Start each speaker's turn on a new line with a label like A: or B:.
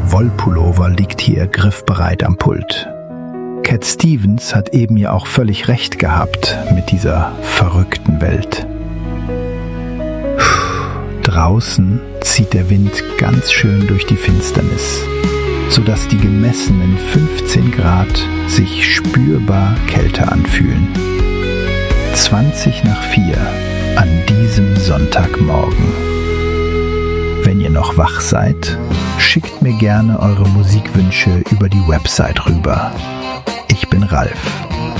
A: Wollpullover liegt hier griffbereit am Pult. Cat Stevens hat eben ja auch völlig recht gehabt mit dieser verrückten Welt. Draußen zieht der Wind ganz schön durch die Finsternis, sodass die gemessenen 15 Grad sich spürbar kälter anfühlen. 20 nach 4 an diesem Sonntagmorgen. Wenn ihr noch wach seid, schickt mir gerne eure Musikwünsche über die Website rüber. Ich bin Ralf.